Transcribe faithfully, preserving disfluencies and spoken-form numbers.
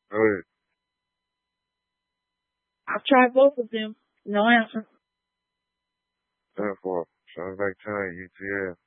Go ahead. I've tried both of them. No answer. Ten four. Sean back ten. U T L.